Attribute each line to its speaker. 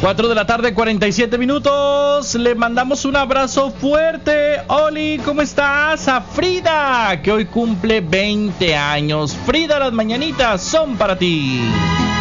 Speaker 1: 4 de la tarde, 47 minutos. Le mandamos un abrazo fuerte. Oli, ¿cómo estás? A Frida, que hoy cumple 20 años. Frida, las mañanitas son para ti.